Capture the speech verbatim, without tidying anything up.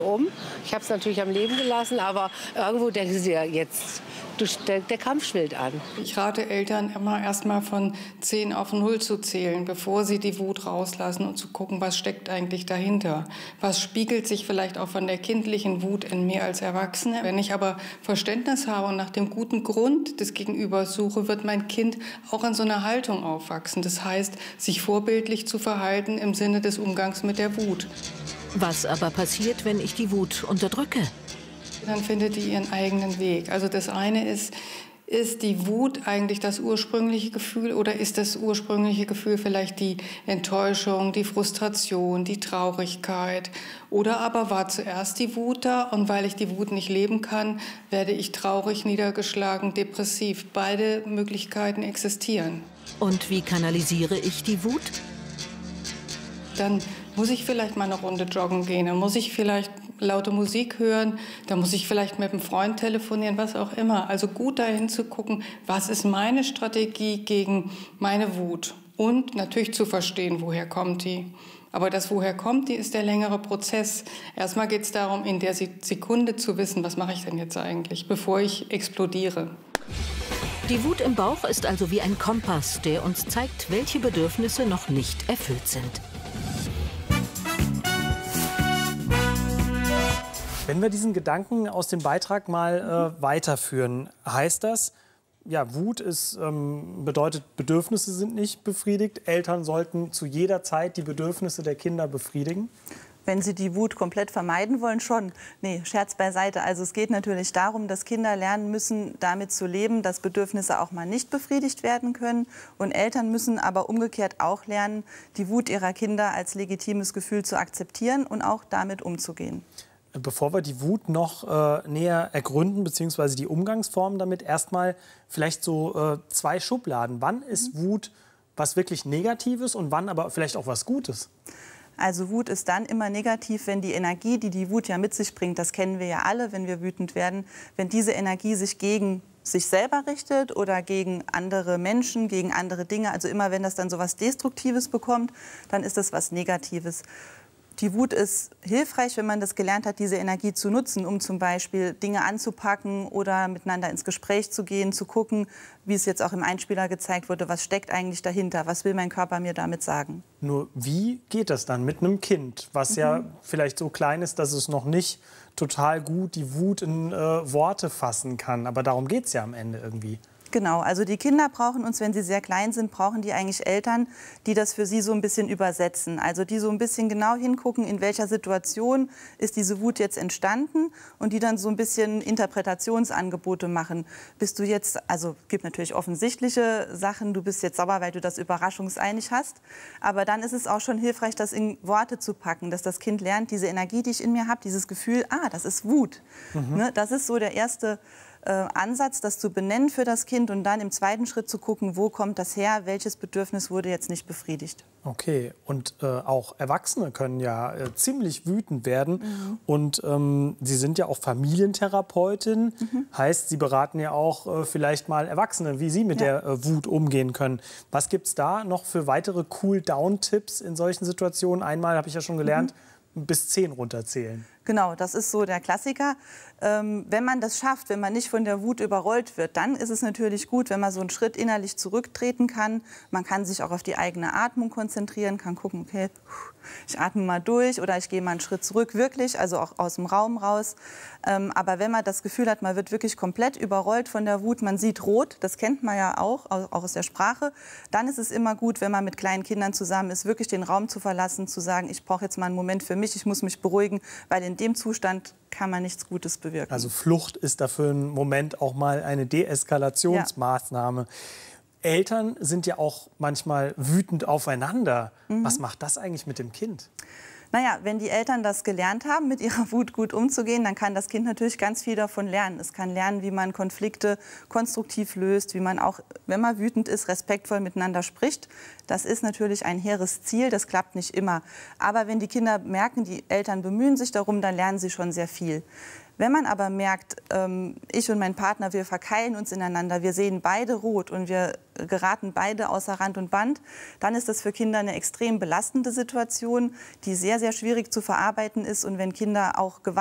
um. Ich habe es natürlich am Leben gelassen, aber irgendwo denken sie ja jetzt, der, der Kampf schwillt an. Ich rate Eltern immer erst mal von zehn auf null zu zählen, bevor sie die Wut rauslassen und zu gucken, was steckt eigentlich dahinter. Was spiegelt sich vielleicht auch von der kindlichen Wut in mir als Erwachsene. Wenn ich aber Verständnis habe und nach dem guten Grund des Gegenübers suche, wird mein Kind auch in so einer Haltung aufwachsen. Das heißt, sich vorbildlich zu verhalten im Sinne des Umgangs mit der Wut. Was aber passiert, wenn ich die Wut unterdrücke? Dann findet die ihren eigenen Weg. Also das eine ist, ist die Wut eigentlich das ursprüngliche Gefühl oder ist das ursprüngliche Gefühl vielleicht die Enttäuschung, die Frustration, die Traurigkeit? Oder aber war zuerst die Wut da und weil ich die Wut nicht leben kann, werde ich traurig, niedergeschlagen, depressiv. Beide Möglichkeiten existieren. Und wie kanalisiere ich die Wut? Dann muss ich vielleicht mal eine Runde joggen gehen, dann muss ich vielleicht laute Musik hören, dann muss ich vielleicht mit einem Freund telefonieren, was auch immer. Also gut dahin zu gucken, was ist meine Strategie gegen meine Wut und natürlich zu verstehen, woher kommt die. Aber das woher kommt die ist der längere Prozess. Erstmal geht es darum, in der Sekunde zu wissen, was mache ich denn jetzt eigentlich, bevor ich explodiere. Die Wut im Bauch ist also wie ein Kompass, der uns zeigt, welche Bedürfnisse noch nicht erfüllt sind. Wenn wir diesen Gedanken aus dem Beitrag mal äh, weiterführen, heißt das, ja, Wut ist, ähm, bedeutet, Bedürfnisse sind nicht befriedigt. Eltern sollten zu jeder Zeit die Bedürfnisse der Kinder befriedigen? Wenn Sie die Wut komplett vermeiden wollen, schon. Nee, Scherz beiseite. Also es geht natürlich darum, dass Kinder lernen müssen, damit zu leben, dass Bedürfnisse auch mal nicht befriedigt werden können. Und Eltern müssen aber umgekehrt auch lernen, die Wut ihrer Kinder als legitimes Gefühl zu akzeptieren und auch damit umzugehen. Bevor wir die Wut noch äh, näher ergründen, beziehungsweise die Umgangsformen damit, erstmal vielleicht so äh, zwei Schubladen. Wann ist mhm. Wut was wirklich Negatives und wann aber vielleicht auch was Gutes? Also Wut ist dann immer negativ, wenn die Energie, die die Wut ja mit sich bringt, das kennen wir ja alle, wenn wir wütend werden, wenn diese Energie sich gegen sich selber richtet oder gegen andere Menschen, gegen andere Dinge. Also immer wenn das dann so was Destruktives bekommt, dann ist das was Negatives. Die Wut ist hilfreich, wenn man das gelernt hat, diese Energie zu nutzen, um zum Beispiel Dinge anzupacken oder miteinander ins Gespräch zu gehen, zu gucken, wie es jetzt auch im Einspieler gezeigt wurde, was steckt eigentlich dahinter, was will mein Körper mir damit sagen. Nur wie geht das dann mit einem Kind, was mhm. ja vielleicht so klein ist, dass es noch nicht total gut die Wut in äh, Worte fassen kann, aber darum geht es ja am Ende irgendwie. Genau, also die Kinder brauchen uns, wenn sie sehr klein sind, brauchen die eigentlich Eltern, die das für sie so ein bisschen übersetzen. Also die so ein bisschen genau hingucken, in welcher Situation ist diese Wut jetzt entstanden und die dann so ein bisschen Interpretationsangebote machen. Bist du jetzt, also es gibt natürlich offensichtliche Sachen, du bist jetzt sauer, weil du das überraschungseinig hast, aber dann ist es auch schon hilfreich, das in Worte zu packen, dass das Kind lernt, diese Energie, die ich in mir habe, dieses Gefühl, ah, das ist Wut. Mhm. Ne, das ist so der erste Äh, Ansatz, das zu benennen für das Kind und dann im zweiten Schritt zu gucken, wo kommt das her, welches Bedürfnis wurde jetzt nicht befriedigt. Okay, und äh, auch Erwachsene können ja äh, ziemlich wütend werden. Mhm. Und ähm, Sie sind ja auch Familientherapeutin, mhm. heißt, Sie beraten ja auch äh, vielleicht mal Erwachsene, wie sie mit ja. der äh, Wut umgehen können. Was gibt es da noch für weitere Cool-Down-Tipps in solchen Situationen? Einmal habe ich ja schon gelernt, mhm. bis zehn runterzählen. Genau, das ist so der Klassiker. Ähm, wenn man das schafft, wenn man nicht von der Wut überrollt wird, dann ist es natürlich gut, wenn man so einen Schritt innerlich zurücktreten kann. Man kann sich auch auf die eigene Atmung konzentrieren, kann gucken, okay, ich atme mal durch oder ich gehe mal einen Schritt zurück, wirklich, also auch aus dem Raum raus. Ähm, aber wenn man das Gefühl hat, man wird wirklich komplett überrollt von der Wut, man sieht rot, das kennt man ja auch, auch aus der Sprache, dann ist es immer gut, wenn man mit kleinen Kindern zusammen ist, wirklich den Raum zu verlassen, zu sagen, ich brauche jetzt mal einen Moment für mich, ich muss mich beruhigen, weil in dem Zustand kann man nichts Gutes bewirken. Also Flucht ist dafür einen Moment auch mal eine Deeskalationsmaßnahme. Ja. Eltern sind ja auch manchmal wütend aufeinander. Mhm. Was macht das eigentlich mit dem Kind? Naja, wenn die Eltern das gelernt haben, mit ihrer Wut gut umzugehen, dann kann das Kind natürlich ganz viel davon lernen. Es kann lernen, wie man Konflikte konstruktiv löst, wie man auch, wenn man wütend ist, respektvoll miteinander spricht. Das ist natürlich ein hehres Ziel, das klappt nicht immer. Aber wenn die Kinder merken, die Eltern bemühen sich darum, dann lernen sie schon sehr viel. Wenn man aber merkt, ähm, ich und mein Partner, wir verkeilen uns ineinander, wir sehen beide rot und wir geraten beide außer Rand und Band, dann ist das für Kinder eine extrem belastende Situation, die sehr, sehr schwierig zu verarbeiten ist. Und wenn Kinder auch Gewalt